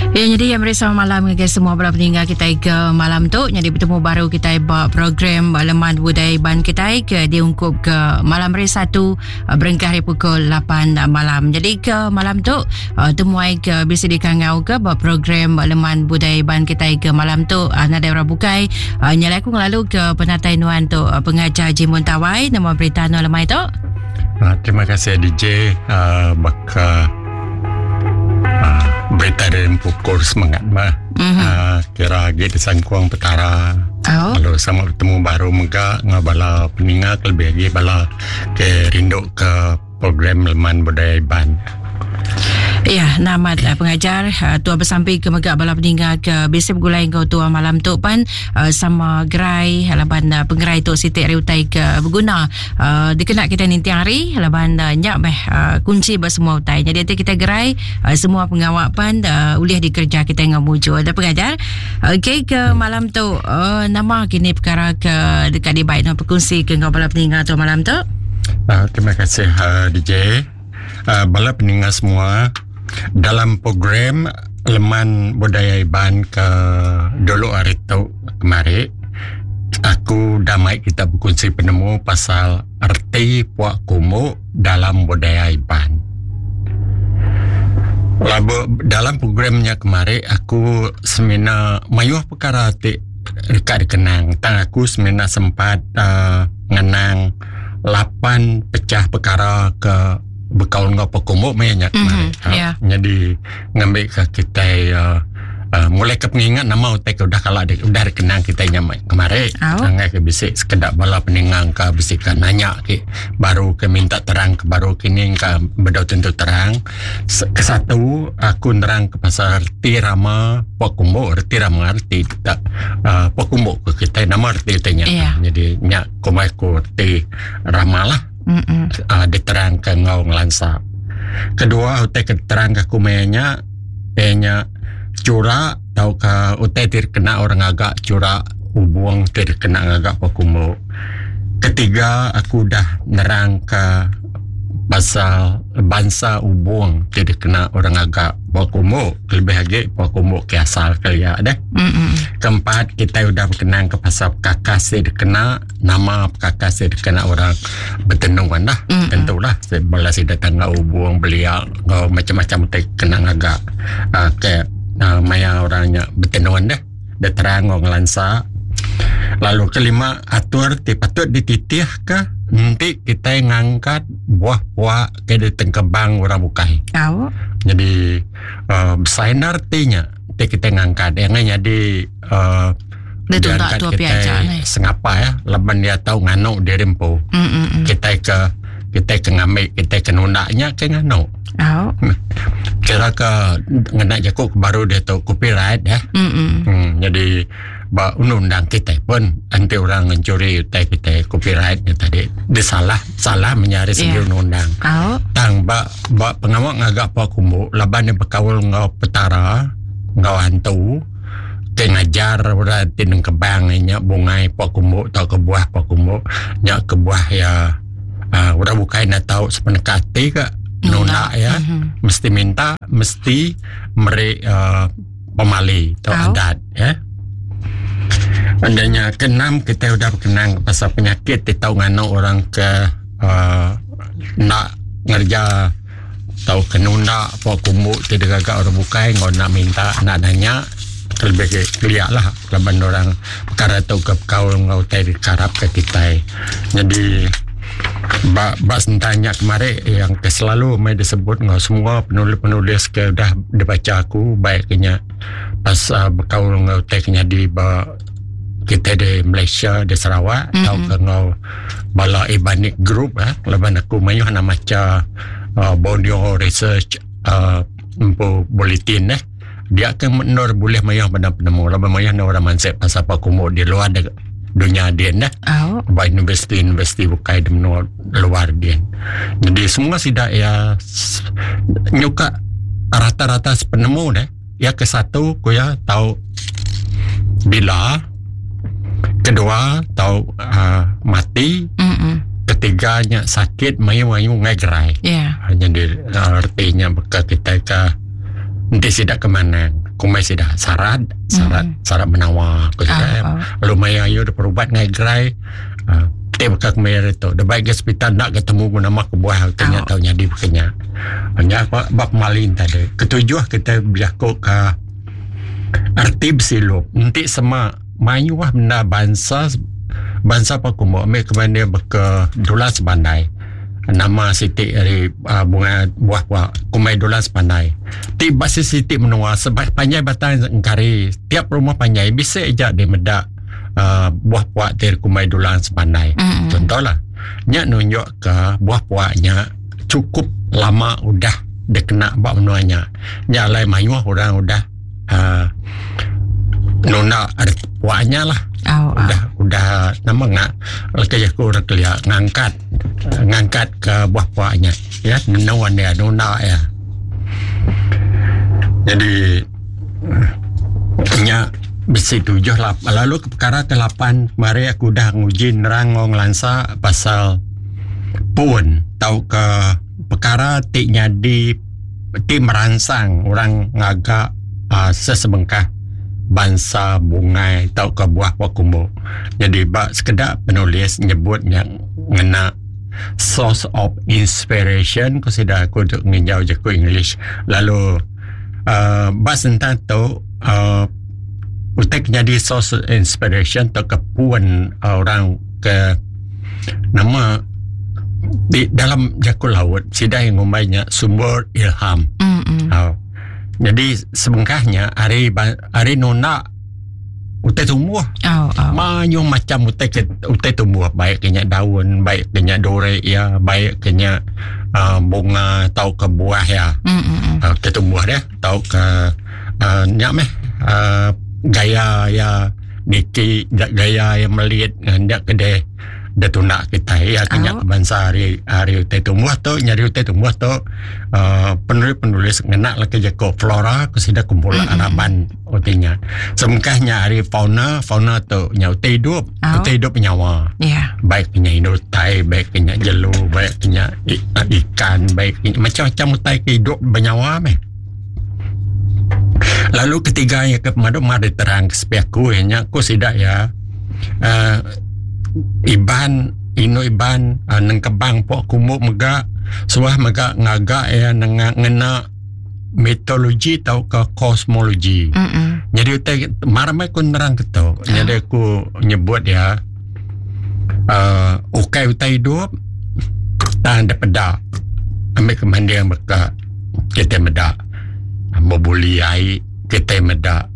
Ya, jadi yang bersama malam dengan semua para pendengar kita ke malam tu. Jadi bertemu baru kita buat program Leman Budaya Iban kita ke diungkup ke malam hari 1 berengkah hari pukul 8 malam. Jadi ke malam tu temuai ke bisa dikangau ke buat program Leman Budaya Iban kita ke malam tu nada orang bukai nyalai aku ngelalu ke penatai nuan tu pengajar Haji Muntawai nama berita nu lemai tu. Terima kasih DJ baka berita dari pukul semangat mah. Kira lagi di Sangkuang Petara. Kalau sama bertemu baru mega ngabala peningat lebih lagi bala ke rindu ke program Leman Budaya Iban. Ya, nama pengajar tua bersampai ke megak bala peninggal ke biasa bergulai kau tua malam tu pan sama gerai halaban penggerai tu Siti Riutai ke berguna dikenak kita ninti hari halaban nyak kunci bersemua utai. Jadi nanti kita gerai semua pengawak pan ulih dikerja kita dengan mujur ada pengajar. Okey ke malam tu nama kini perkara ke dekat di baik nak berkongsi ke kau bala peninggal tu malam tu. Terima kasih DJ. Bala peninggal semua dalam program Leman Budaya Iban ke dulu hari tu kemarin aku damai kita berkongsi penemu pasal arti puak kumuk dalam budaya Iban. Lalu dalam programnya kemarin aku semina mayuh perkara ti dekat dikenang tang aku semina sempat ngenang 8 pecah perkara ke berkawan ngau pekumuk banyak kemarin. Jadi ngambil ke kita mulai ke pengingat nama utai ke udah kalau udah dikenang kita nyamai kemarin. Ngai ke bisik sekedar bala peningang ke bisik ke nanya ke baru ke minta terang ke baru kini ke bedau tentu terang. Ke satu aku terang ke pasal arti rama pekumuk, arti rama arti tak pekumuk ke kita nama arti tanya. Jadi nyak kumai ku arti rama lah. Diterangkan ngau ngelansa. Kedua utai keterang ke kumenya penya cura tau ke utai terkena orang agak cura ubuang terkena agak pakumu. Ketiga aku dah nerang ke pasal bangsa ubuang terkena orang agak pakumu lebih lagi pakumu ke asal kaya deh. Keempat kita udah berkenang ke pasal kakas terkena nama kakas terkena orang bertenungan dah. Tentulah sebala si datang ngau ubuang beliau ngau macam-macam terkena agak ke maya orangnya bertenungan dah. Dia terang ngau ngelansa. Lalu kelima atur patut dititih ke nanti kita ngangkat buah-buah ke di tengkebang orang bukai. Jadi besar artinya kita ngangkat yang jadi diangkat kita sengapa ya leban dia tahu ngano di rempo. Kita ke ngambil kita ke nundaknya ke ngano. Kira ke ngenak jakuk baru dia tahu copyright ya. Jadi undang kita pun anti orang mencuri utai kita copyrightnya tadi dia salah menyari segi undang. Tang ba pengawak ngagak pa kumbu laban yang berkawal ngau petara ngau hantu ke ngajar berarti neng kebang nya bungai pa kumbu tau ke buah pa kumbu nya ke buah ya udah bukai nak tahu sepenekati ke nuna ya mesti minta mesti meri pemali atau adat ya. Adanya keenam kita udah berkenang pasal penyakit kita tahu ngano orang ke nak ngerja tahu kenunda apa kumuk tidak agak orang bukai ngau nak minta nak nanya lebih keliak lah leban orang perkara tu ke kau ngau tadi karap ke kita. Jadi bak sentanya kemarin yang selalu mai disebut ngau semua penulis-penulis ke dah dibaca aku baiknya pas berkaul ngau teknya di kita di Malaysia di Sarawak tau ke ngau bala Ibanik Group leban aku mayuh nama maca Borneo Research bulletin dia akan menur boleh mayuh pada penemu leban mayuh na orang mansep pasal pakumu di luar dunia dia by universiti bukai di luar dia. Jadi semua sidak ya nyuka rata-rata penemu ya ke satu ku ya tahu bila, kedua tahu mati, ketiganya sakit mayu ngai gerai. Jadi artinya bekas kita ke nanti sidak kemana kumai sidak syarat menawar ko sidak lumaya yo de perubat ngai grai tebak kemere to de baik hospital nak ketemu guna mak buah tanya tahu nyadi bekenya hanya bab malin tadi ketujuh kita biako ka artib silop nanti sama mayuah benda bangsa pakumo me kemana beka dolar sebandai nama Siti dari bunga buah kumai dolar sepandai. Tiba Siti menua sebab panjai batang engkari tiap rumah panjai bisa aja dia medak buah dari kumai dolar sepandai. Contohlah, nyak nunjuk ke buah-buahnya cukup lama udah dia kena bak menuanya. Nyak lai mayuah orang udah nuna ada buahnya lah. Udah nama ngak lagi aku reklia ngangkat ke buah-buahnya ya nuna ya jadi nya bisi 7 lah lalu perkara ke-8 mari aku dah nguji nerang lansa pasal pun tahu ke perkara ti nyadi ti merangsang orang ngagak sesebengkah bangsa bunga atau ke buah wakumbo. Jadi bak sekedar penulis nyebut yang ngena source of inspiration ko sudah aku untuk nginjau je ku English. Lalu bak tentang tu utek jadi source of inspiration tu kepuan orang ke nama di dalam jaku laut sidah yang ngumainya sumber ilham. Jadi sebengkahnya hari nona utai tumbuh banyak macam utai tumbuh baik kena daun baik kena dore ya baik kena bunga atau ke buah ya utai tumbuh dia atau ke nyak meh gaya ya niki gaya yang melihat ndak kedai datuna kita ya kena bangsa hari utai tumbuh tu nyari utai tumbuh tu penulis ngenak lagi jako flora kesida kumpulan araban utinya semengkahnya hari fauna tu nya utai hidup nyawa baik kena inutai baik kena jelu baik kena ikan baik macam-macam utai hidup bernyawa meh. Lalu ketiganya ke mari terang kesepiaku nya ku sidak ya Iban neng kebang pok kumuk mega suah mega ngaga ya ngena mitologi tau ke kosmologi. Jadi utai maramai ku nerang ketau. Jadi aku nyebut ya ukai utai hidup tahan da pedak ambil kemandian beka kita medak membuli ai kita medak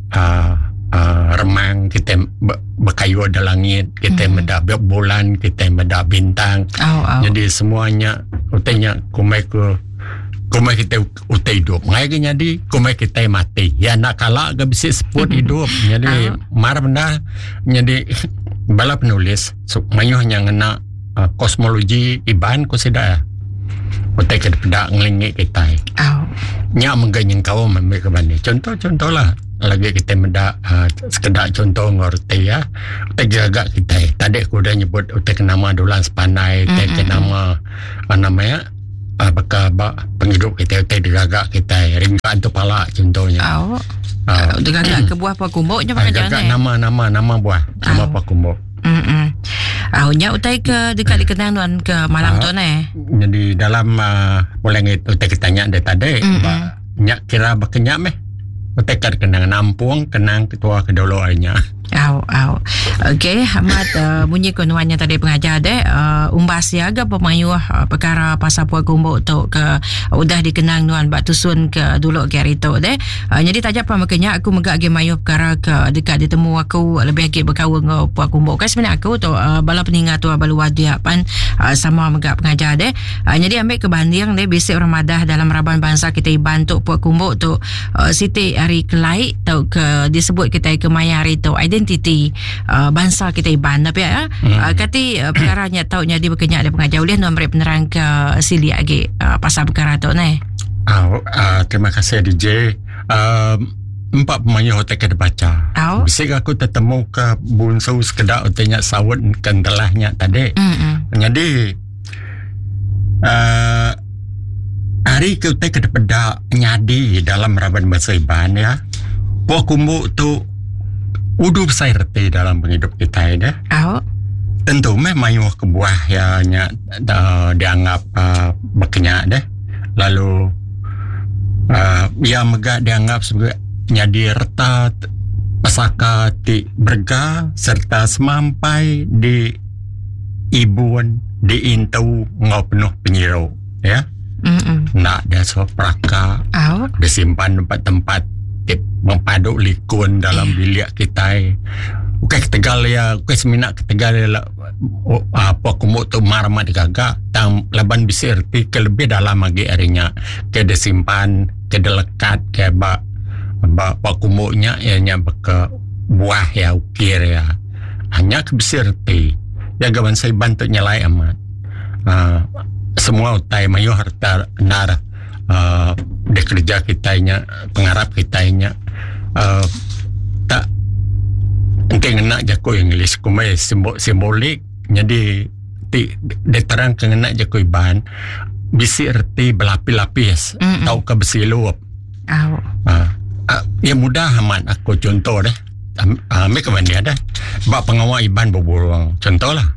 remang kita berkayu ada langit kita medak bulan kita medak bintang jadi semuanya utainya kumai kita utai hidup ngai jadi kumai kita mati ya nak kalah ke bisa sebut hidup jadi mar benda jadi bala penulis mayuh yang ngena kosmologi iban ko sida utai ke pedak ngelingit kita nya mengganyang kau membe ke bani contoh lah lagi kita mendak sekedar contoh ngerti ya utai jaga kita tadi aku dah nyebut utai ke nama dolan sepanai utai ke nama namanya apakah penghidup kita utai jaga kita ringkan tu pala contohnya jaga ke buah pakumboknya pakai jalan nama buah nama pakumbok nya utai ke dekat dikenang tuan ke malam tu jadi dalam mulai utai kita tanya dari tadi nyak kira berkenyak meh utai kenang nampung kenang ketua kedolo ainya okey Ahmad bunyi konuannya tadi pengajar umbas siaga pemayuh perkara pasal puak kumbuk tu ke udah dikenang nuan bak tusun ke dulu ke hari tu jadi tajak pamakanya aku megak agi mayuh perkara ke dekat ditemu aku lebih lagi berkawan ke puak kumbuk kan sebenarnya aku tu bala peninggal tu baluwa dia pan sama megak pengajar jadi ambil kebanding bisik Ramadah dalam raban bangsa kita bantu puak kumbuk tu Siti hari kelai tu ke disebut kita ke maya hari tu identiti bangsa kita iban tapi kati perkaranya taunya dia berkenyak ada pengajar boleh nombor penerang ke sili lagi pasal perkara tu terima kasih DJ empat pemain hotel kita baca bisik aku tertemu ke bunsu sekedar utanya sawut kentelahnya tadi jadi hari kita kedepeda nyadi dalam raban bahasa Iban ya. Pok kumbu tu udah besar reti dalam penghidup kita ya. Tentu mayuh kebuah ya dianggap berkenyak deh. Lalu ya mega dianggap sebagai nyadi reta pasaka ti berga serta semampai di ibuan di intau ngau penuh penyiro ya. Nak dia sopraka disimpan tempat mempaduk likun dalam bilik kita. Okey ketegal ya, okey seminak ketegal ya apa kumuk tu marmat gagak tang laban bisa erti ke lebih dalam lagi arinya ke disimpan ke delekat ke ba kumuknya ianya ke buah ya ukir ya hanya ke bisa erti ya gawan saya bantu nyalai amat semua utai mayu harta nar kerja kitanya pengarap kitanya tak mungkin nak jako English kumai simbolik jadi diterang kena jako Iban bisi erti berlapis-lapis tau ke besi luap ya mudah amat aku contoh deh mereka mana ada bak pengawal Iban berburuang contoh lah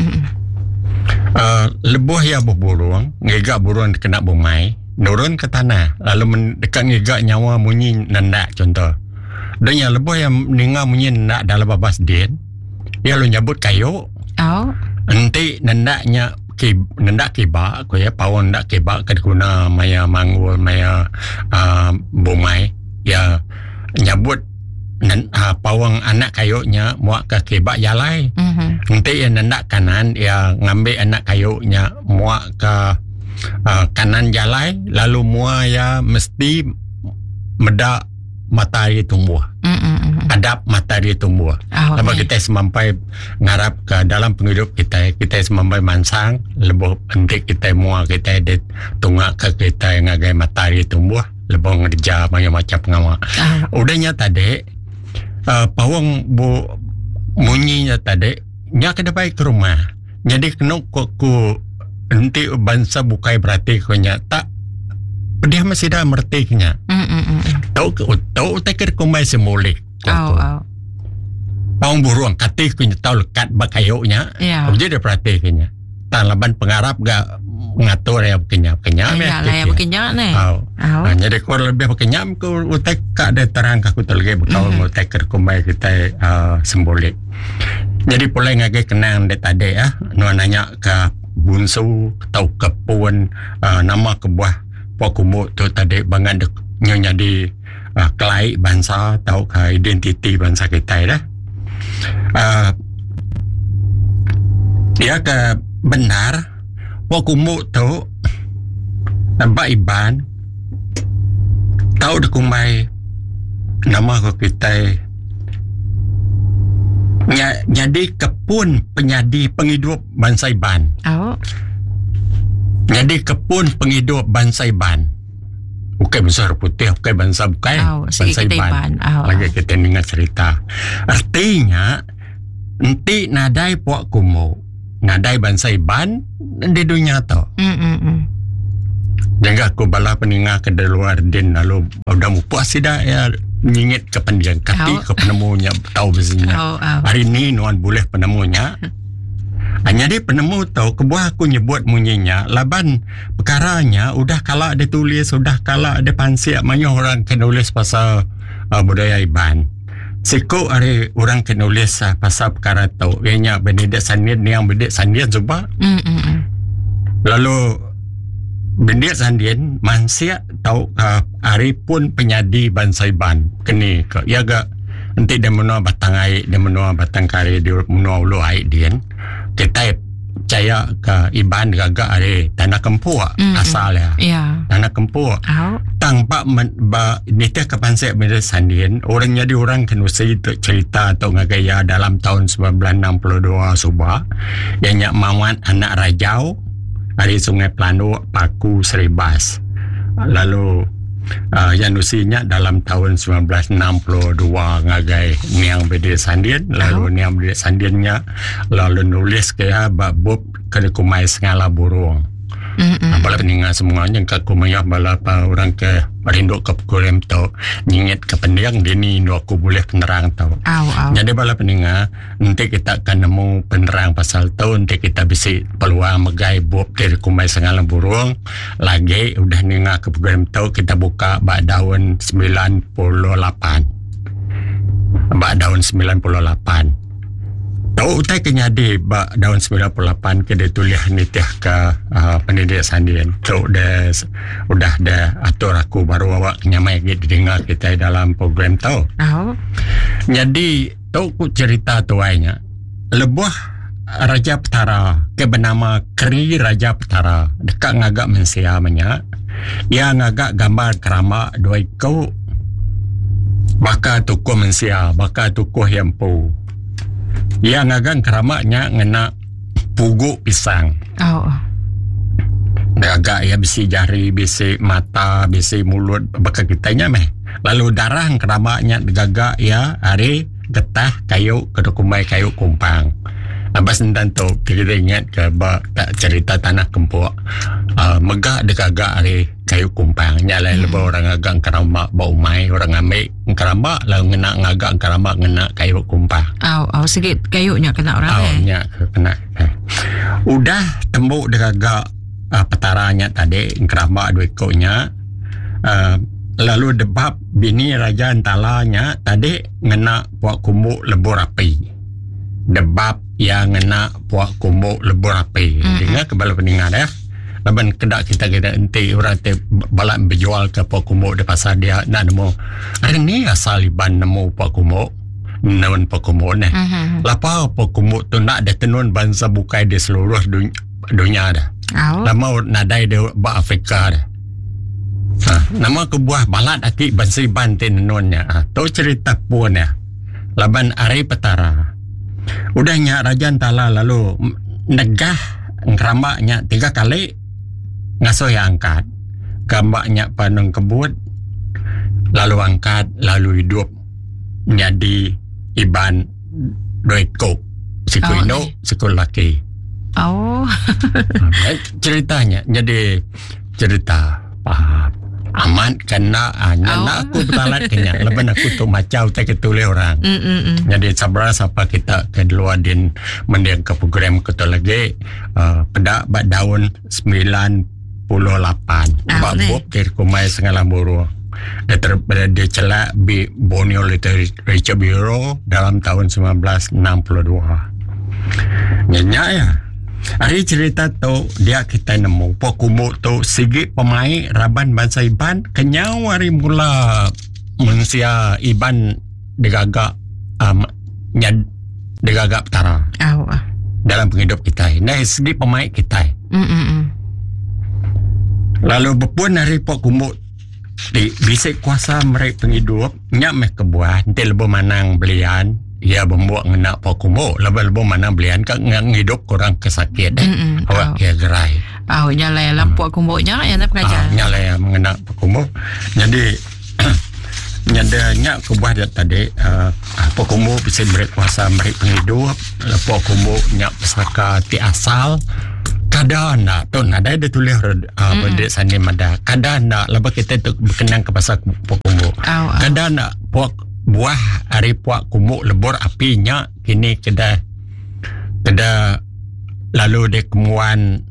lebuh ya berburuang ngegak buruang kena bumai nurun ke tanah lalu mendekat ngegak nyawa munyi nendak contoh dan yang lebuh yang meninggal munyi nendak dalam babas din ya lu nyabut kayu nanti nendaknya nendak kiba aku ya pawon nendak kiba keduna maya manggul maya bumai ya nyabut pawang anak kayunya muak ke kiba jalai nanti yang nendak kanan ya ngambil anak kayunya muak ke kanan jalai lalu mua ya mesti medak matahari tumbuh adap matahari tumbuh sebab kita semampai ngarap ke dalam penghidup kita semampai mansang lebih penting kita mua kita edit tunggak ke kita yang agai matahari tumbuh lebih ngerja macam pengamak udahnya tadi pawang bu munyinya tadi nya kena baik ke rumah jadi kena ku nanti bangsa bukai berarti kunya tak dia masih dah mertiknya tahu tekir kumai semulik pawang buruang katik kunya tahu lekat bakayunya jadi perhatikannya talaban pengarap gak ngatur ya bekenya ya bekenya nih jadi kurang lebih bekenya ku utek kak ada terang kaku terlegi bekau mau tekir kumai kita simbolik jadi boleh ngage kenang de tadi ya nanya ke bunsu tau kepun nama kebuah pokumu tu tadi bangan nyonya di kelai bangsa tau ke identiti bangsa kita dah dia ke benar pokumu tu nampak Iban tau dekumai nama kita jadi kepun penyadi penghidup bangsa Iban jadi kepun penghidup bangsa Iban bukan bangsa putih bukan bangsa bukan bangsa Iban lagi kita dengar cerita artinya nanti nadai puak kumu nadai bangsa Iban di dunia tu jangan aku bala peninggal ke luar din lalu udah mupuas tidak ya menyingit ke pendidikan kati ke penemunya tahu besinya hari ini nuan boleh penemunya hanya dia penemu tahu kebuah aku nyebut munyinya laban perkaranya udah kalau ada tulis udah kalau ada pansiak banyak orang kena nulis pasal budaya Iban siku hari orang kena nulis pasal perkara tahu ianya Benedict Sandian ni yang Benedict Sandian cuba lalu Benedict Sandian mansiak tahu hari pun penyadi bangsa Iban kini ke ya gak nanti dia menua batang air dia menua batang kari dia menua ulu air dia kita percaya ke Iban gagak ada tanah kempua asal ya tanah kempua tanpa nita ke pansek Benedict Sandian orang jadi orang kenusi cerita atau ngagaya dalam tahun 1962 subah yang nyak mawat anak rajau dari Sungai Pelanu Paku Seribas lalu yang usianya dalam tahun 1962 ngagai Niang Benedict Sandian lalu Niang Benedict Sandiannya lalu nulis ke bab ke kumai segala burung Bala peninga semuanya ke kumaya bala pa orang ke rindu ke program tu nyingit ke pendiang dini ndo aku boleh penerang tau. Jadi bala peninga nanti kita akan nemu penerang pasal tu nanti kita bisa peluang megai buat dari kumai sengalang burung lagi udah ninga ke program tu kita buka bak daun 98. Bak daun 98. Tahu utai kenyadi bak daun 98 ke dia tulis nitiah ke pendidik sandian. Tu udah dah atur aku baru awak nyamai dengar kita dalam program tu. Jadi tu ku cerita tuainya. Lebuh Raja Petara ke bernama Keri Raja Petara dekat ngagak Mensia banyak. Ia ngagak gambar kerama dua ikau. Baka tukuh Mensia, baka tukuh Yampu. Ia ngagang keramaknya ngena puguk pisang. Agak ya bisi jari, bisi mata, bisi mulut bakal kitanya meh. Lalu darah keramaknya gagak ya hari getah kayu kedukumai kayu kumpang. Abas nanti tu kita ingat ke tak cerita tanah kempuk megah dekagak hari kayu kumpang nyalai lebih orang agak keramak bau mai orang ambil keramak lalu ngena ngagak keramak ngena kayu kumpang. Sikit kayunya kena orang nya kena. Udah tembuk dekagak petaranya tadi keramak dua ekoknya. Lalu debab bini raja antalanya tadi ngena puak kumuk lebur api. Debab yang ngena puak kumuk lebur api. Dengar kebala peningat ya. Laban kedak kita enti orang te balak berjual ke puak kumuk di pasar dia nak nemu. Hari ni asal iban nemu puak kumuk. Nawan puak kumuk ni. Lapa puak kumuk tu nak ada tenun bangsa bukai di seluruh dunia dah. Lama nadai di Afrika dah. Nama kebuah balat hati bangsa iban tenunnya. Tu cerita pun ya. Laban Ari Petara. Udahnya Raja Antala lalu negah ngeramaknya 3 kali ngasuh yang angkat gambaknya panung kebut lalu angkat lalu hidup jadi iban doikok siku Indo siku laki. Ceritanya jadi cerita aman kena nak aku betalat kenya leban aku tu macau tak ketulih orang. Jadi sabra siapa kita ke luar din mendiang ke program kita lagi pedak bak daun 98 bak buat kir kumai sengalang buru dia celak di Borneo Literature Bureau dalam tahun 1962. Nyanyi ya. Hari cerita tu dia kita nemu puak kumuk tu sigi pemain raban bangsa iban kenyau hari mula mensia iban degagak degagak Petara dalam penghidup kita. Nah segi pemain kita. Lalu berpun hari puak kumuk di bisik kuasa mereka penghidup nyak meh kebuah nanti lebih manang belian. Ya membuat ngena puak kumuk lebih-lebih mana belian kan ngidup kurang kesakit awak ya gerai. Nyalai puak kumuknya yang nak pengajar. Nyalai mengena puak kumuk. Jadi nyadanya kubah dia tadi puak kumuk bisa beri kuasa beri penghidup. Puak kumuk nyak pesaka ti asal. Kadang nak tu ada tulis benda sani mada. Kadang nak lebih kita tu berkenang ke pasal puak kumuk. Kadang nak puak buah hari puak kumuk lebur apinya kini keda lalu dia kemuan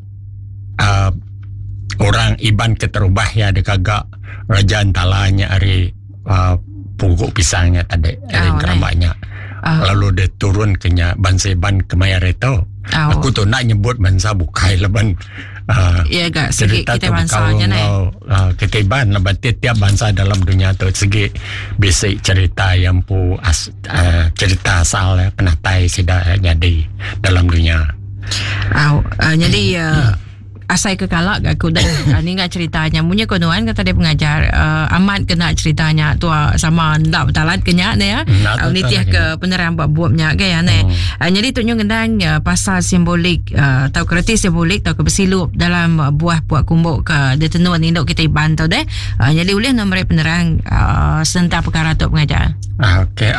orang iban keterubah ya dia kagak Raja Antalanya hari pungkuk pisangnya tadi hari keramaknya lalu dia turun kenya bangsa iban kemayar itu aku tu nak nyebut bangsa bukai leban ya agak segi kita bangsanya kita iban leban tiap bangsa dalam dunia tu segi basic cerita yang cerita asal penatai sudah jadi dalam dunia. Jadi asai kekalak aku dah ni ngak ceritanya punya konuan kata dia pengajar amat kena ceritanya tu sama ndak betalat kenya ne ya nitiah ke penerang buat-buatnya ke ya ne. Jadi tunjuk gendang pasal simbolik atau kerti simbolik atau kebesilup dalam buah puak kumuk ke detenun induk kita iban tu deh. Jadi boleh nombor penerang sentang perkara tu pengajar. Okey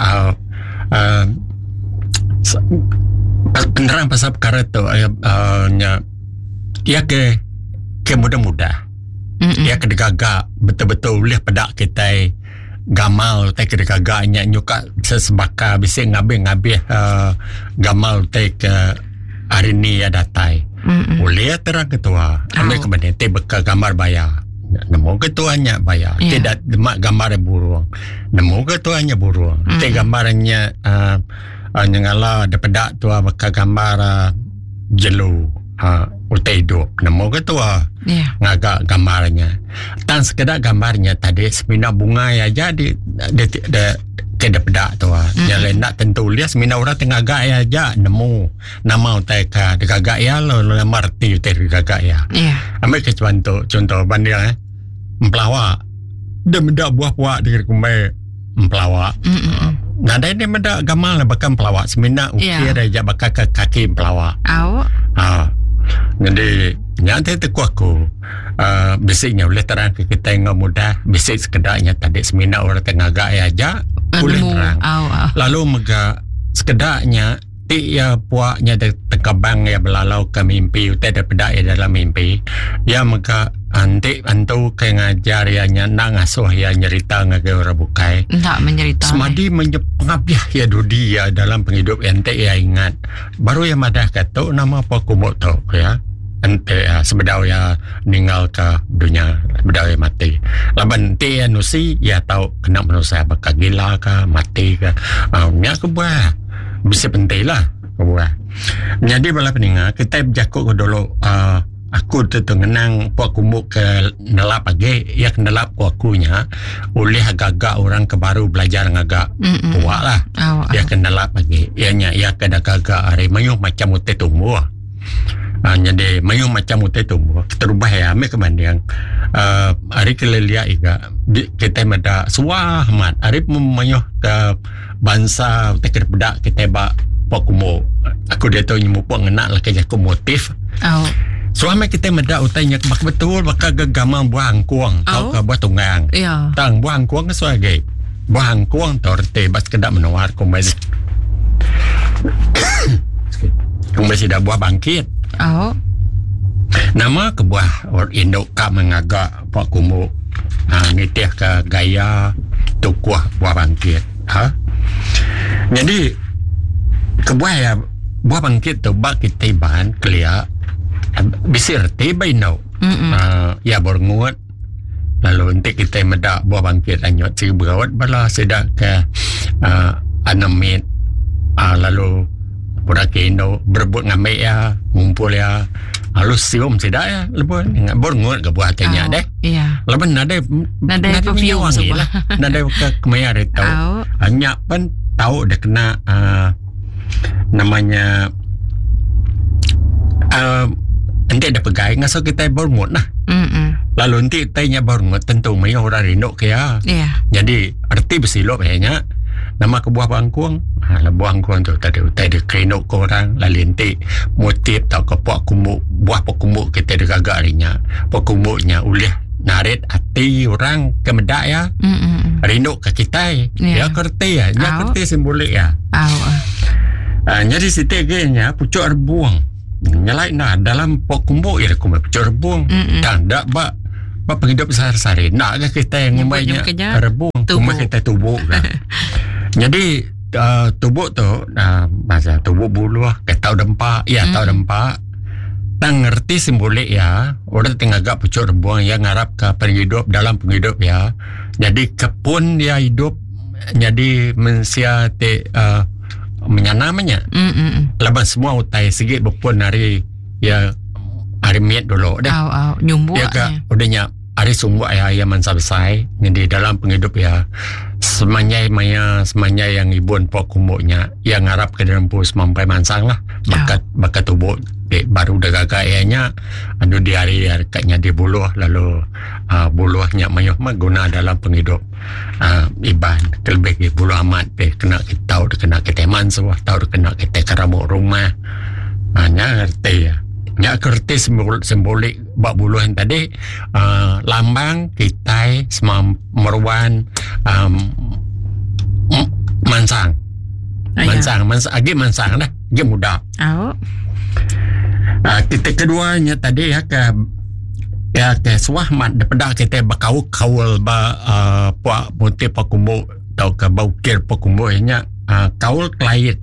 penerang pasal perkara tu ya ke ke mudah-mudah. Ya kedegagak betul-betul boleh pedak kita gamal te kedegagaknya nyuka sesebaka bisa ngabih-ngabih gamal te ke hari ni ya datai. Boleh terang ketua. Ambil kemudian te beka gambar bayar. Nemu ketuanya bayar. Tidak demak gambar burung. Nemu ketuanya burung. Te gambarnya nyangala ada pedak tua beka gambar jelu. Utai hidup. Nemu ketua ngagak gambarnya. Tan sekedar gambarnya tadi semina bunga ya jadi kena pedak tu yang nak tentu lihat semina orang tengah gak ya aja nemu nama utai ka gagak ya lo marti utai gagak ya. Ambil ke contoh banding mempelawak. Dia mendak buah puak di kumbai mempelawak. Nah dia ni mendak gamal bahkan pelawak semina ukir aja bakal kaki pelawak. Jadi nyata itu aku bisiknya boleh terang ke kita yang mudah bisik sekedarnya tadi semina orang tengah gak aja boleh terang lalu mega sekedarnya ya puaknya terkebang ya belalau ke mimpi utai daripada ya dalam mimpi ya mega antik antu ke ngajar ya nang asuh ya nyerita ngagai orang bukai tak mencerita semadi pengabdiah ya dudi ya dalam penghidup ente ya ingat baru ya madah kata nama apa kumuk tu ya ente sebedau ya ninggal ke dunia sebedau ya mati laban ente ya nusi ya tahu kena manusia bakal gila ke mati ke ya kebuah bisa penting lah kebuah jadi bala peninga kita berjakuk ke dulu aku tengenang puak kumuk ke nelap pagi ya ke nelap kuakunya oleh agak-agak orang ke baru belajar ngagak puak lah ya ke nelap pagi ya ke agak-agak hari mayuh macam utai tumbuh jadi mayuh macam utai tumbuh kita rubah ya ambil kebanding hari kelelia iga kita meda suah amat hari mayuh ke bangsa utai kerpedak kita bak puak kumuk aku dia tahu nyimu puak ngenak lah kejaku motif suami kita medak utainya betul bakal gagamang buah angkuang tau ke buah tunggang tang buah angkuang ke sebagai buah angkuang torte bas kedak menawar kumbasi dah buah bangkit nama ke buah induk kak mengagak buah kumuk nitih ke gaya tukuah buah bangkit jadi ke buah ya buah bangkit tu bak kita bahan kelia bisa reti bainau ya borngut lalu nanti kita medak buah bangkit anyot si berawat bala sedak ke 6 minit lalu budak kino berebut ngambil ya ngumpul ya lalu sium sedak ya lepas borngut ke buah tanya deh lepas nada perfume lah nada ke kemayar itu hanya pun tahu dia kena namanya nanti ada pegai ngaso kita borngut lah lalu nanti tanya borngut tentu mai orang rindu kaya jadi arti bersilop hanya nama ke buah bangkuang buah bangkuang tu tadi utai dia kerinuk ke orang lalu nanti motif tau ke puak kumuk buah puak kumuk kita ada gagak harinya puak kumuknya ulih narit hati orang ke medak ya rindu ke kita ya kerti ya kerti simbolik ya jadi sitegenya pucuk rebuang nyalai nah dalam pok kumbuk ya kumbai pucuk rebung dan tak bak penghidup sehari-hari nak ke kita yang ngumainya rebung kumbai kita tubuk kan jadi tubuk tu masa tubuk buluh ke tahu dempak ya tahu dempak tak ngerti simbolik ya orang tengah agak pucuk rebung yang ngarap ke penghidup dalam penghidup ya jadi kepun dia hidup jadi mensia menyanamanya lepas semua utai sigit berpun hari ya hari miat dulu dah nyumbu ya kak udahnya hari sungguh ya mansa besai jadi dalam penghidup ya semanya yang ibun pok kumuknya yang ngarap ke dalam pus mampai mansang lah bakat tubuh baru dah gagak ianya anu di hari katnya di buluh lalu buluhnya mayuh guna dalam penghidup iban kelebih buluh amat kena kita tahu kena kita man semua tahu kena kita keramuk rumah nya ngerti ya nya ngerti simbolik bak buluh yang tadi lambang kita meruan mansang agi mansang dah agi muda kita keduanya tadi ya ke Ya ke suah mat daripada kita berkawal ba puak putih pakumbo atau ke baukir pakumbo nya kaul klait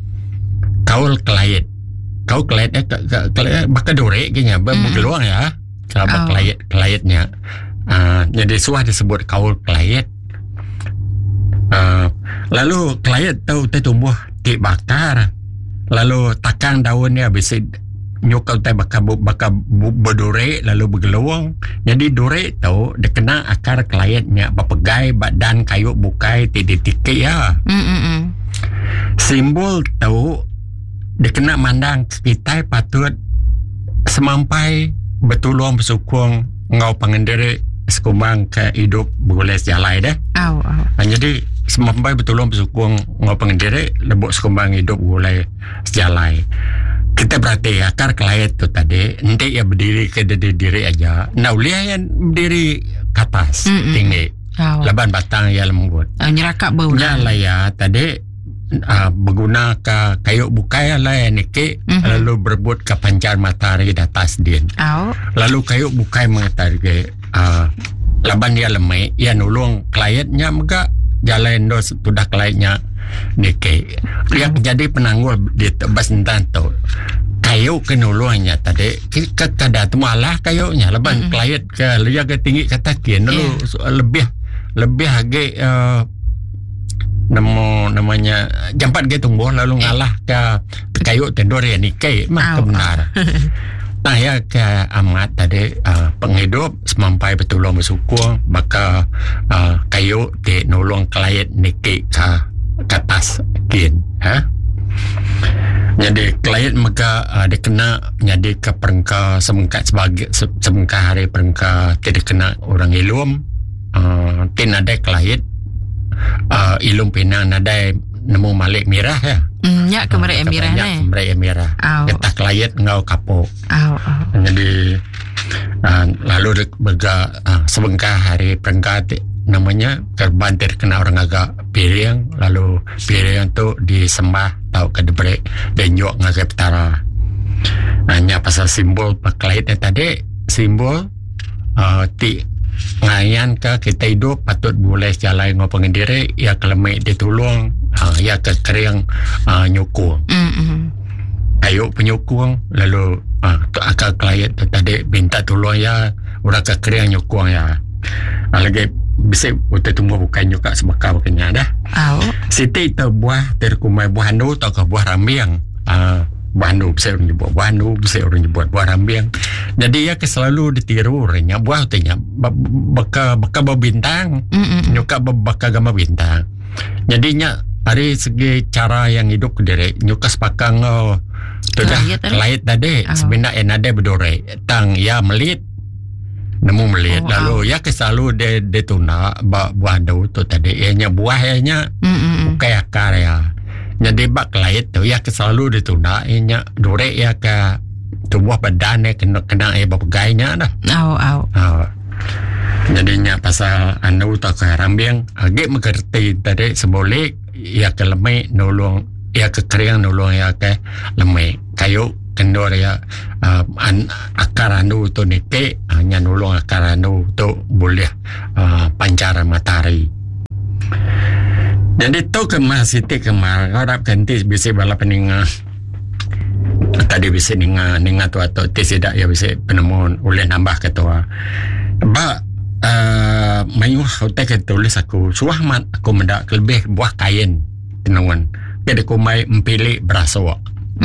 bakal dorek kenya bergeluang ya kalau klaitnya jadi suah disebut kaul klait. Lalu klait tu tumbuh di bakar, lalu takang daunnya bisa nyukau teh bakal berdorek lalu bergeluang. Jadi dorek tu dia kena akar klaitnya bapegai badan kayu bukai titik ya. Simbol tu dia kena mandang kita patut semampai betulung bersukung ngau pengendiri sekumbang ke hidup boleh sejalai deh. Jadi semampai betulung bersukung ngau pengendiri lebok sekumbang hidup boleh sejalai. Kita berarti akar klait tu tadi nanti ya berdiri ke diri aja. Nah uliah yang berdiri ke atas tinggi. Laban batang ya lembut. Nyerakap bau. Ya lah ya tadi berguna ke kayu bukai lah ya niki lalu berebut ke pancar matahari di atas dia. Lalu kayu bukai mengatakan laban dia lemai ya nulung klaitnya mega jalan dos sudah klaitnya niki. Dia jadi penangguh di tebas entan tu. Kayu kenuluannya tadi kada malah kayunya leban klait ke liya ke tinggi kata kian lalu lebih agak namanya jampat ke tumbuh lalu ngalah ke kayu tendor ya niki mah benar. Nah ya ke amat tadi penghidup semampai betulung bersukung maka kayu di nulung klait niki ke atas kian jadi klait maka dia kena jadi ke perengka semengkat sebagai semengkat hari perengka tidak kena orang ilum tin ada klait ilum pinang ada nemu malik mirah ya ya kemarin mirah ni kemarin mirah kita klait ngau kapok jadi lalu berga semengkat hari perengka namanya terbantir kena orang agak piring lalu piring tu disembah tau ke debrek dan nyok ngagap tara hanya pasal simbol paklaitnya tadi simbol ti ngayan ke kita hidup patut boleh jalan ngau pengendiri ya kelemik ditulung ya ke kering nyukung ayo penyukung lalu tu akal klait tadi minta tolong ya orang ke kering nyukung ya lagi bisa kita tunggu bukan juga sebekal bukannya dah. Siti itu buah terkumai buah handu atau ke buah rambiang. Buah handu bisa orang nyebut buah handu, bisa orang nyebut buah rambiang. Jadi ya selalu ditiru orangnya buah tu nya baka berbintang, nyuka baka gambar bintang. Jadinya dari segi cara yang hidup diri nyuka sepakang sudah klait tadi sebenarnya ada berdore tang ya melit nemu melihat lalu ya selalu dia tuna buah daun tu tadi ianya buahnya bukan akar ya jadi bak klait tu ya selalu dituna ianya dore ya ke tubuh badannya kena bapegainya dah jadinya pasal anu tak ke rambiang agak mengerti tadi sembolik ya ke lemai nolong ya ke kering nolong ya ke lemai kayu kendor ya akar anu tu niki hanya nulung akar anu tu boleh pancar matahari. Jadi tu kemar siti kemar harap ganti bisa bala peninga tadi bisa ninga tu atau tidak ya bisa penemu oleh nambah ketua. Mayu hotel tulis aku suah mat aku mendak lebih buah kain tenuan. Jadi aku mai empilih berasawak.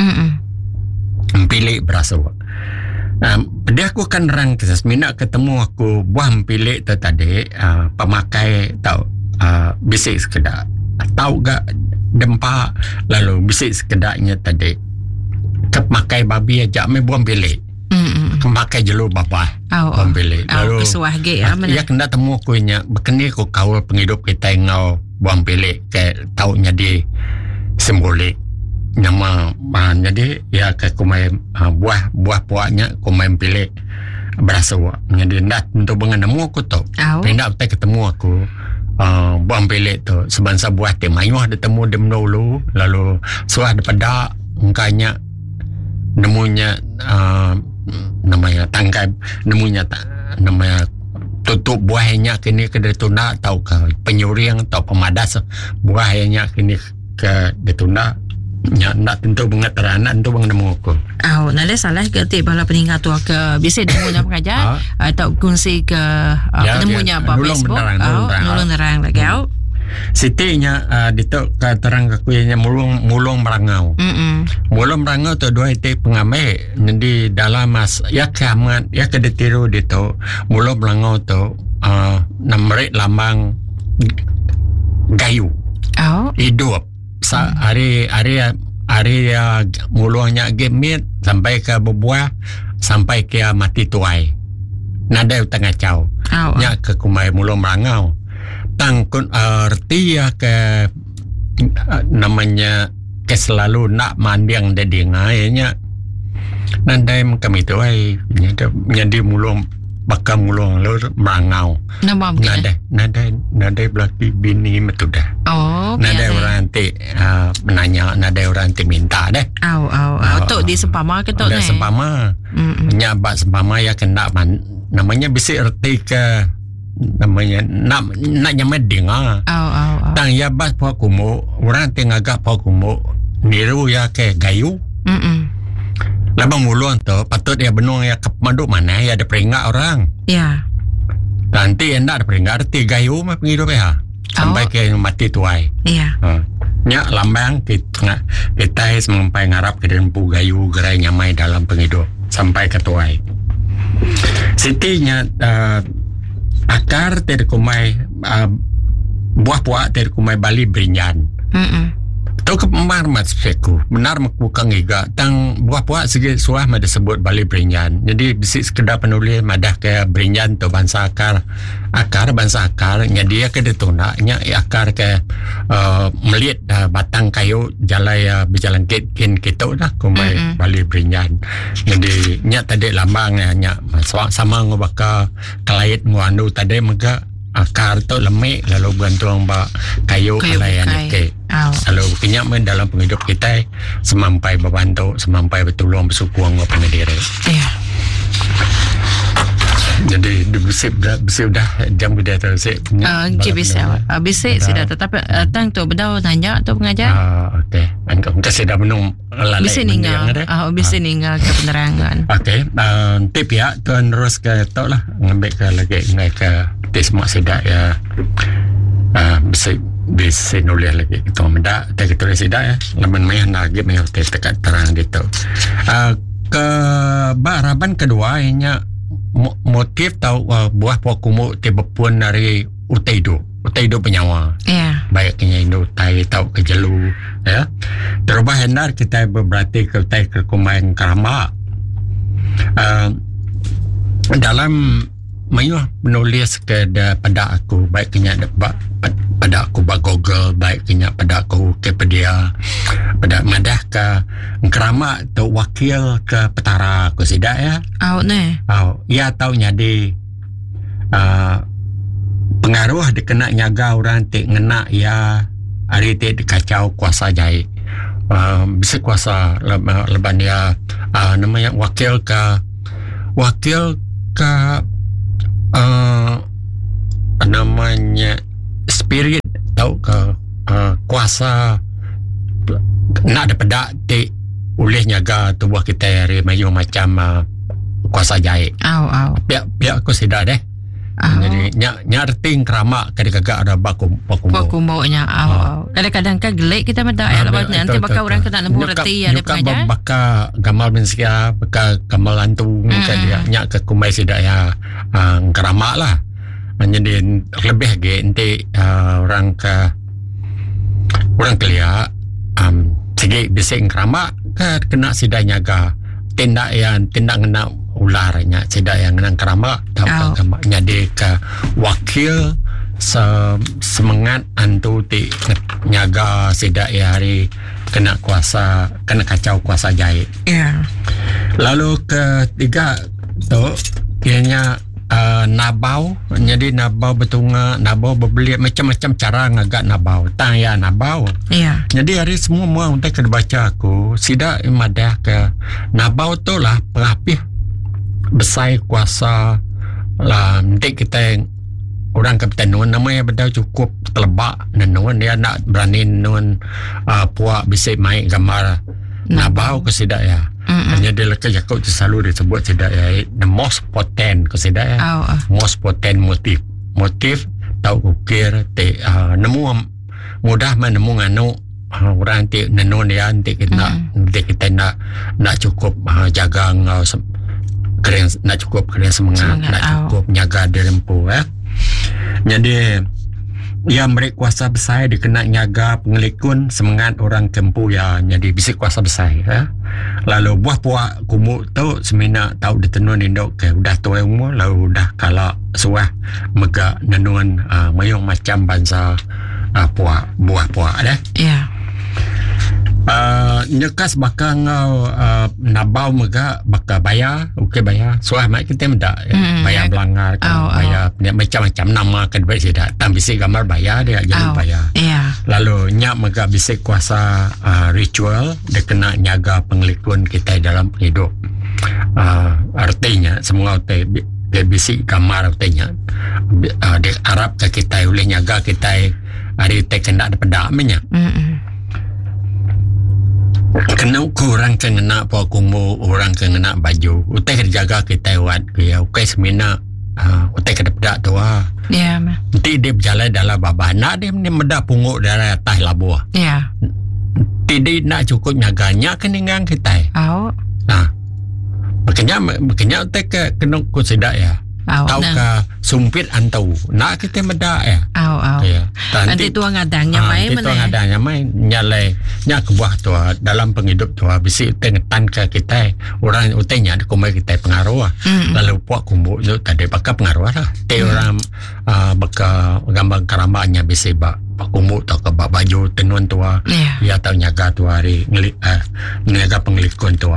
Pilih berasa. Dia aku kan orang mina ketemu aku buah pilih tu tadi pemakai tahu bisik sekedar tahu gak dempa lalu bisik sekedarnya tadi kemakai babi aja me buah pilih kemakai jelu bapa buah pilih lalu ya kena temu aku nya bekeni aku kawal penghidup kita ngau buah pilih ke taunya di simbolik nama jadi ya ke kumai buah puaknya kumai pilih berasa jadi ndak untuk mengenemu aku tu pindah kita ketemu aku buah pilih tu sebangsa buah teh mayuh ditemu dem dulu lalu suah daripada engkanya nemunya namanya tangkai nemunya namanya tutup buahnya kini ke detuna atau ke penyuring atau pemadas buahnya kini ke detuna nya nak tentu pengataranan tu bang nemu aku. Nada salah ke ti bala peninggal tu ke bisa nemunya pengajar atau kongsi ke penemunya apa Facebook. Nulung nerang lagi. Sitinya ditok ke terang kakunya mulung merangau. Mulung merangau tu dua itu pengamai. Jadi dalam ya kiamat ya kedetiru ditok mulung merangau tu namrik lambang gayu. Hidup. Hari mulungnya gemit sampai ke berbuah sampai ke mati tuai. Nada tengah cau. Nya ke kumai mulung merangau. Tangkun arti ya ke namanya ke selalu nak mandiang dading ayahnya nandai kami tu ay jadi mulung bakal mulung lalu merangau nada belaki bini metudah nada orang nanti menanya nada orang nanti minta deh tu di sempama ke tu ni sempama nyabak sempama ya kena namanya bisa arti ke namanya nak nyameding tang ya bas po kumo orang tengagak po kumo niru ya ke gayu labang mulun tu patut ya benung ya kemandu mana ya ada peringat orang nanti endak ada peringat arti gayu mah penghidup ya sampai ke mati tuai nya lambang kita sampai ngarap ke dempu gayu gerai nyamai dalam penghidup sampai ke tuai sitinya akar terkumai buah-buah terkumai Bali Brinjan. Tahu ke marmat seku benar makukang iga tang buah-buah segi suah mada sebut Bali Brinjan. Jadi bisi sekedar penulis madah ke Brinjan tu bangsa akar bangsa akar nya dia ke detuna nya akar ke melit batang kayu jalai berjalan kin kita dah kumai Bali Brinjan. Jadi nya tadi lambang nya sama ngobaka kelait nguandu tadi mega akar tu lemik lalu gantung ba kayu kalayan ke lalu kenyak men dalam penghidup kita semampai berbantu semampai bertolong bersukuang apa diri jadi bersih dah jam kita tersik bisa sudah tetapi tang tu bedau nanya tu pengajar okey angka sudah menung lalai bisa ninggal ke penerangan tip ya tuan terus ke tau lah ngambil ke lagi ngai ke semua sedak ya bisa nulis lagi kita mendak tak tulis sedak ya laman meh lagi meh tekat terang gitu ke baraban kedua nya motif tahu buah pokumu tiba pun dari utaido penyawa baiknya Indo tai tahu ke jelu ya terubah hendar kita berarti ke tai ke kumain kerama dalam mayuh menulis pada aku baiknya pada aku Google baiknya pada aku Wikipedia pada madah ke kerama atau wakil ke petara aku sidak ya ya tahu nyadi pengaruh dikena nyaga orang tik ngena ya hari tik dikacau kuasa jahit bisa kuasa leban dia namanya wakil ke namanya spirit tahu ke kuasa nak ada pedak ti ulih nyaga tubuh kita hari mayu macam kuasa jahit biar aku sedar deh jadi nyarting keramak kadang-kadang ada bakumbo nya kadang-kadang kan gelik kita mendak lepas nanti bakal orang kena lembu reti ada pengajar bakal gamal mensia bakal gamal lantung dia nyak ke kumai sedak ya keramak lah jadi lebih ge nanti orang kelia segi bising keramak kena sedak nyaga tindak kena ularnya sedak yang nang keramak tahu nyade ke wakil semangat antu ti nyaga sedak ya hari kena kacau kuasa jahit lalu ketiga tu ianya nabau jadi nabau betunga nabau berbeli macam-macam cara ngagak nabau tang ya nabau jadi hari semua untuk kena baca aku sidak madah ke nabau tu lah perapih besar kuasa lah nanti kita orang kapten nun namanya benda cukup telebak nun dia nak berani nun puak bisik main gambar nabau ke sidak ya. Hanya dia lekat jakut selalu disebut sidak ya the most potent ke sidak ya. Most potent motif tahu ukir nemu mudah menemu nganu orang nanti nun dia nanti kita nak cukup jaga ngau keren, nak cukup keren semangat, nak cukup nyaga dia lempu Jadi ya mereka kuasa besar dia kena nyaga pengelikun semangat orang kempu ya, jadi bisa kuasa besar Lalu buah puak kumuk tu semina tahu ditenun indok ke udah tua umur lalu udah kalau suah mega nenun mayung macam bangsa puak buah puak nyekas bakal ngau nabau mega bakal bayar bayar suah mak kita mendak bayar belanggar bayar macam-macam nama kan baik tidak tam bisik gambar bayar dia jangan bayar lalu nyak mega bisik kuasa ritual dia kena nyaga pengelikun kita dalam hidup artinya semua dia bisik gambar artinya dia Arab ke kita boleh nyaga kita hari kita kena ada pedak minyak kena kurang kena apa kumu orang kena baju utai kerjaga kita buat ya ukai semina utai kada pedak tu nanti dia berjalan dalam babah nak dia medak punguk dari atas labuh tidak nak cukup nyaganya keningan kita makanya utai kena kusidak ya tahu ke sumpit antau nak kita medak nanti tuang adangnya main tuang adangnya main nyalai nyak buah tu dalam penghidup tu bisi tengetan ke kita orang utenya di kumai kita pengaruh lalu puak kumbuk tu tadi pakai pengaruh lah orang baka gambar karamanya bisi bak kumbuk tu ke baju tenun tu ya tahu nyaga tu hari nyaga pengelikun tu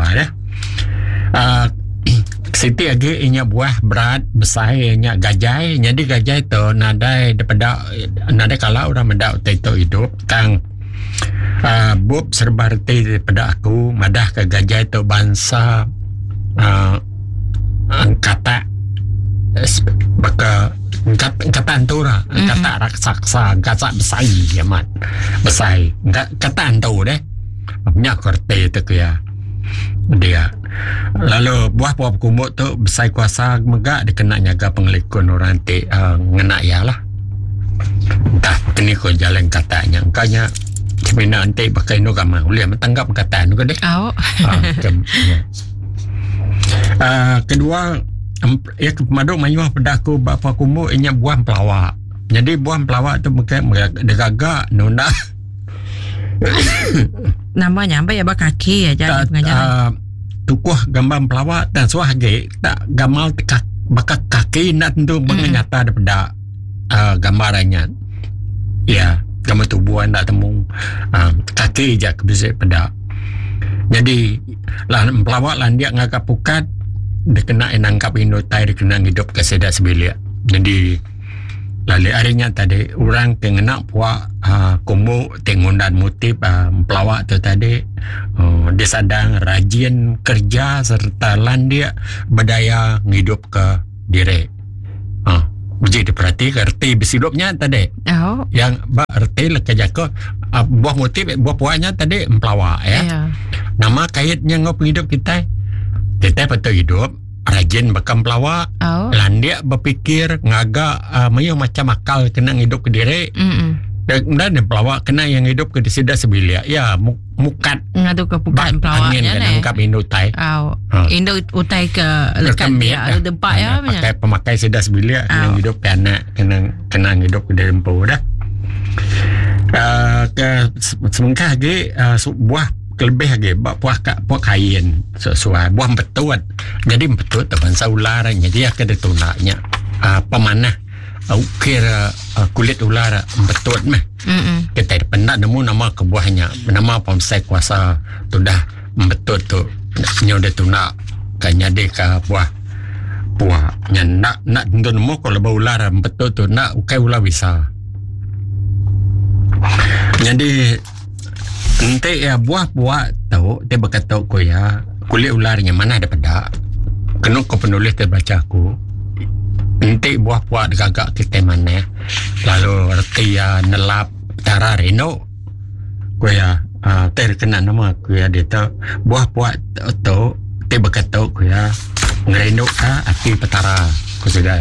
Siti lagi inya buah berat besar inya gajai jadi gajai tu nadai daripada nadai kalau orang mendak itu hidup tang bub serba reti daripada aku madah ke gajai tu bangsa kata baka kata antura kata raksasa kata besar amat besar kata antu deh banyak kerti tu ya dia lalu buah-buah kumuk tu besar kuasa megak dia kena nyaga pengelikun orang nanti ngena ya lah entah kini kau jalan katanya engkanya sebenarnya nanti pakai nu gamau boleh mentanggap kata nu deh kedua ya kemaduk mayuh pedaku bapa kumuk inya buah pelawak jadi buah pelawak tu mungkin degagak nunda namanya apa ya kaki aja pengajaran tukuh gambar pelawak dan suah ge tak gamal bakal kaki nak tentu nyata daripada gambarannya ya gambar tubuhan tak temu kaki je bisa pada jadi lah pelawak lah dia ngagap pukat dia kena nangkap inotai dia kena hidup ke sedak sebelia jadi lalu harinya tadi orang kena puak kumu tengundan motif pelawak tu tadi dia sedang rajin kerja serta dia berdaya hidup ke diri jadi diperhati kerti besidupnya tadi yang erti lekat jaka buah motif buah puaknya tadi pelawak nama kaitnya ngop hidup kita betul hidup rajin bakam pelawak landia berpikir ngaga mayu macam akal kena hidup ke diri dan pelawak kena yang hidup ke disida sebilia ya mukat ngadu ke pukat pelawaknya kena ngkap indo utai indo utai ke lekat ya dempak ya pakai pemakai sida sebilia yang hidup ke anak kena hidup ke diri empu dah ke semengkah lagi buah kelebih lagi buah kain sesuai buah betut jadi betut bangsa ular jadi akan ditunaknya pemanah ukir kulit ular betut mah kita pernah nemu nama kebuahnya nama pomsek kuasa tu dah betut tu nyoda tunak kanya dia ke buahnya nak tentu nemu kalau bau ular betut tu nak ukai ular bisa jadi nanti ya buah-buah tahu dia berkata ko ya kulit ularnya mana ada pedak kena kau penulis terbaca aku nanti buah puak gagak kita mana lalu reti nelap tara reno ku ya terkena nama ku ya dia tu buah puak tu te bakato ku ya ngereno api petara ku sudah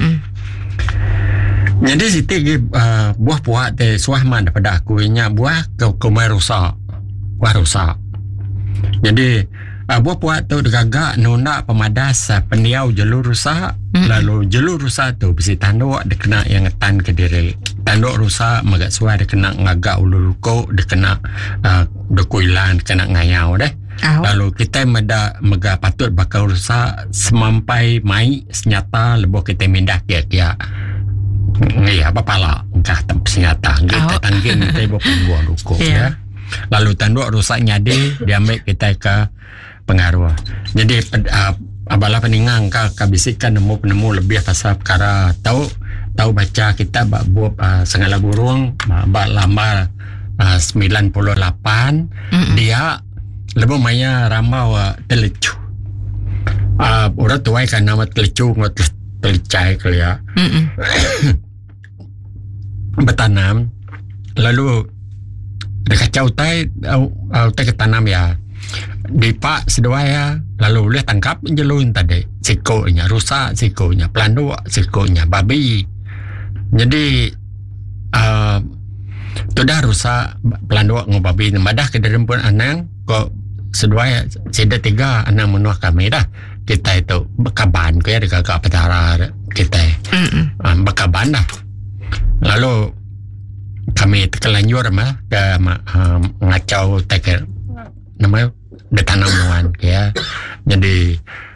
jadi situ buah puak te suahman daripada aku nya buah kau rusak buah rusak jadi buah puak tu gagak nuna pemadas pendiau jalur rusak lalu jalur rusak tu besi tanduk dia kena yang ngetan ke diri tanduk rusak magak suai dia kena ngagak ulu luko dia kena dokuilan kena ngayau deh lalu kita mega patut bakal rusak semampai mai senyata lebuh kita mindah kia apa pala engkah tempat senyata kita tanggin kita buah luko ya lalu tanduk rusak nyade dia ambil kita ke pengaruh. Jadi abala peningang ka bisikan nemu lebih pasal perkara tahu baca kita buat segala burung lambar 98 dia lebih maya ramau telecu. Orang tuai kan nama telecu ngot telecai kelia. Bertanam lalu dekat cautai tai ketanam ya. Dipak seduaya lalu boleh tangkap jelun tadi sikonya rusak sikonya pelanduk sikonya babi jadi tu dah rusak pelanduk ngau babi nemadah ke dalam pun anang kok seduaya sida 3 anang menuah kami dah kita itu bekaban ke ya dekat petara kita bekaban dah lalu kami terkelanjur ke ngacau teker namanya ditanaman ya jadi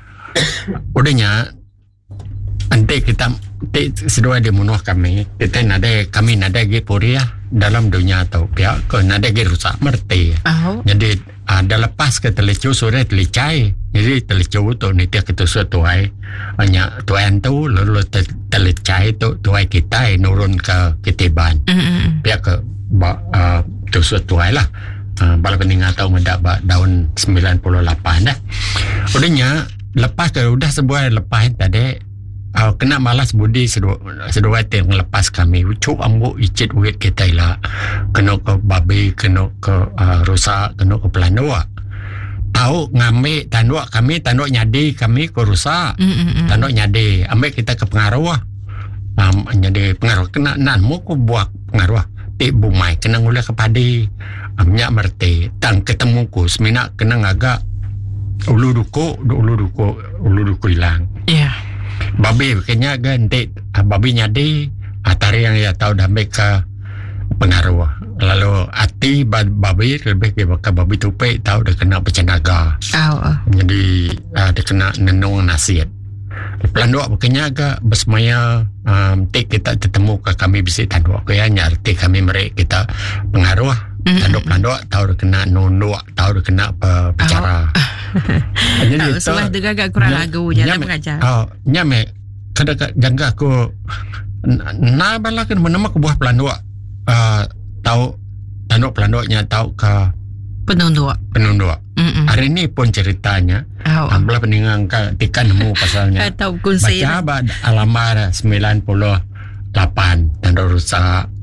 udahnya nanti kita sedua di munuh kami kita nada puri dalam dunia atau pihak ke nada rusak merti jadi ada lepas ke telecu sore telicai jadi telecu tu nanti kita tuai hanya tuan tu lalu telicai tu tuai kita nurun ke ketiban pihak ke tu tuai lah bala peningat tahu mendak daun 98 dah. Udahnya lepas ke udah sebuah lepas tadi kena malas budi sedua tem lepas kami ucuk ambu icit wit kita lah kena ke babi kena ke rusak kena ke pelandua tahu ngambil tanduk nyadi kami ke rusak tanduk nyadi ambil kita ke pengaruh jadi pengaruh kena nanmu ku buat pengaruh ti bumai kena ngula ke padi amnya merti tang ketemu ku semina kena ngagak ulu duko hilang babi kenya ganti babi nyadi atari yang ya tahu dah ke pengaruh lalu ati babi lebih ke babi tupai tahu dah kena pecenaga jadi dia kena nenung nasihat pelanduk bukannya agak bersemaya kita ketemu ke kami bisi tanduk ke ya nyarti kami mereka kita pengaruh tanduk tahu kena nunduk tahu kena bicara jadi sudah agak kurang lagu jangan mengajar nyame kadang jangka aku balakan menama ke buah pelanduk tahu tanduk pelanduknya tahu ke penunduk hari ini pun ceritanya belah peningang ketika nemu pasalnya tahu kunci baca alamar 98 tanduk rusak